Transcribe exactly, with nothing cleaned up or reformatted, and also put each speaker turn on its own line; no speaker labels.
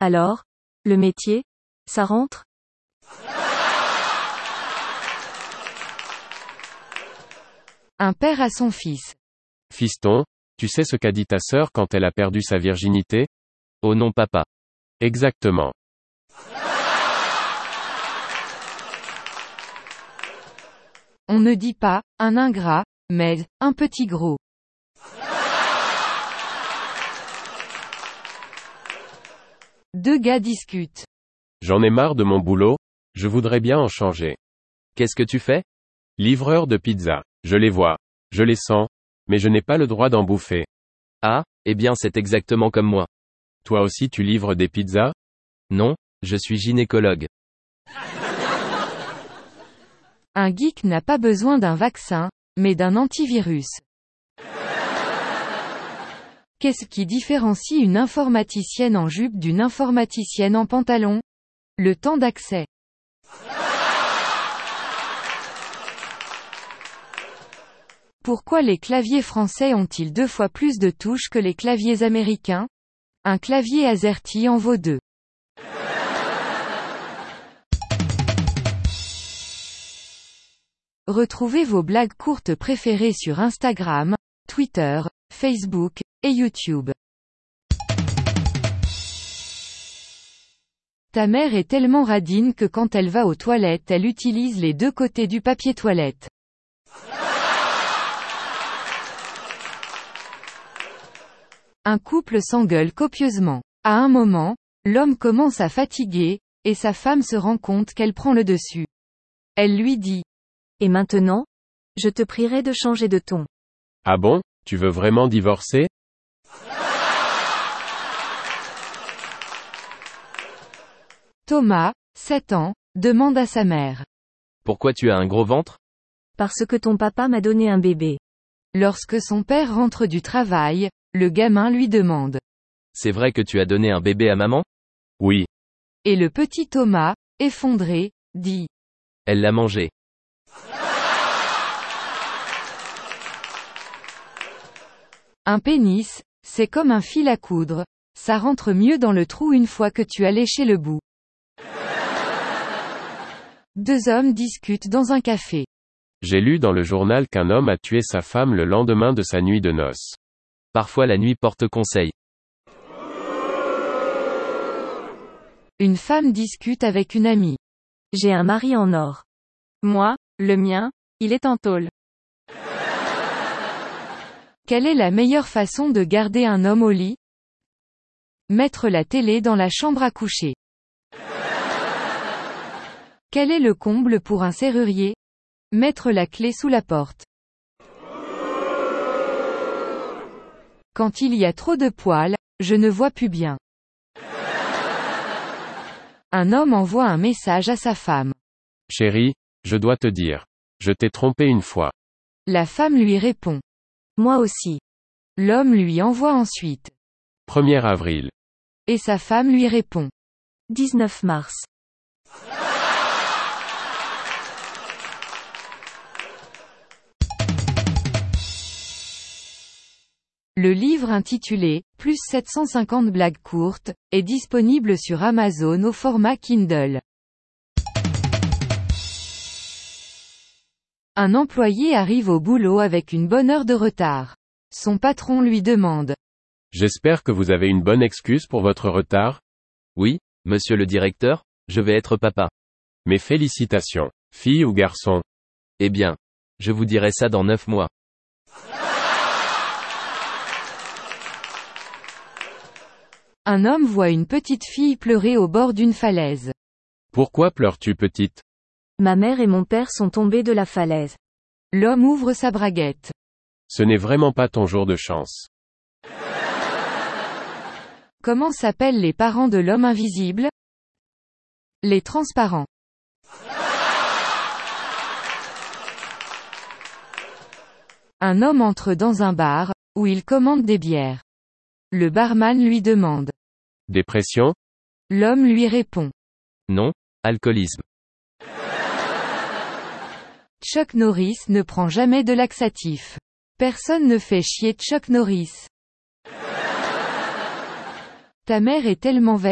Alors, le métier, ça rentre?
Un père à son fils.
Fiston, tu sais ce qu'a dit ta sœur quand elle a perdu sa virginité?
Oh non papa.
Exactement.
On ne dit pas, un ingrat, mais, un petit gros. Deux gars discutent.
J'en ai marre de mon boulot, je voudrais bien en changer.
Qu'est-ce que tu fais?
Livreur de pizza. Je les vois. Je les sens. Mais je n'ai pas le droit d'en bouffer.
Ah, eh bien c'est exactement comme moi.
Toi aussi tu livres des pizzas?
Non, je suis gynécologue.
Un geek n'a pas besoin d'un vaccin, mais d'un antivirus. Qu'est-ce qui différencie une informaticienne en jupe d'une informaticienne en pantalon? Le temps d'accès. Pourquoi les claviers français ont-ils deux fois plus de touches que les claviers américains? Un clavier AZERTY en vaut deux. Retrouvez vos blagues courtes préférées sur Instagram, Twitter, Facebook, et YouTube. Ta mère est tellement radine que quand elle va aux toilettes elle utilise les deux côtés du papier toilette. Un couple s'engueule copieusement. À un moment, l'homme commence à fatiguer, et sa femme se rend compte qu'elle prend le dessus. Elle lui dit:
Et maintenant? Je te prierai de changer de ton.
Ah bon, tu veux vraiment divorcer?
Thomas, sept ans, demande à sa mère.
Pourquoi tu as un gros ventre?
Parce que ton papa m'a donné un bébé.
Lorsque son père rentre du travail, le gamin lui demande.
C'est vrai que tu as donné un bébé à maman?
Oui.
Et le petit Thomas, effondré, dit:
Elle l'a mangé.
Un pénis, c'est comme un fil à coudre, ça rentre mieux dans le trou une fois que tu as léché le bout. Deux hommes discutent dans un café.
J'ai lu dans le journal qu'un homme a tué sa femme le lendemain de sa nuit de noces.
Parfois la nuit porte conseil.
Une femme discute avec une amie.
J'ai un mari en or. Moi, le mien, il est en tôle.
Quelle est la meilleure façon de garder un homme au lit? Mettre la télé dans la chambre à coucher. Quel est le comble pour un serrurier? Mettre la clé sous la porte. Quand il y a trop de poils, je ne vois plus bien. Un homme envoie un message à sa femme.
Chérie, je dois te dire. Je t'ai trompé une fois.
La femme lui répond.
Moi aussi.
L'homme lui envoie ensuite.
premier avril.
Et sa femme lui répond.
dix-neuf mars.
Le livre intitulé « Plus sept cent cinquante blagues courtes » est disponible sur Amazon au format Kindle. Un employé arrive au boulot avec une bonne heure de retard. Son patron lui demande.
J'espère que vous avez une bonne excuse pour votre retard?
Oui, monsieur le directeur, je vais être papa.
Mes félicitations. Fille ou garçon?
Eh bien, je vous dirai ça dans neuf mois.
Un homme voit une petite fille pleurer au bord d'une falaise.
Pourquoi pleures-tu, petite?
Ma mère et mon père sont tombés de la falaise.
L'homme ouvre sa braguette.
Ce n'est vraiment pas ton jour de chance.
Comment s'appellent les parents de l'homme invisible? Les transparents. Un homme entre dans un bar, où il commande des bières. Le barman lui demande.
Dépression?
L'homme lui répond.
Non, alcoolisme.
Chuck Norris ne prend jamais de laxatif. Personne ne fait chier Chuck Norris. Ta mère est tellement